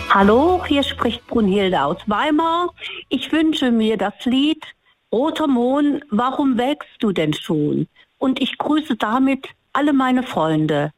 Hallo, hier spricht Brunhilde aus Weimar. Ich wünsche mir das Lied Roter Mohn, warum welkst du denn schon? Und ich grüße damit alle meine Freunde.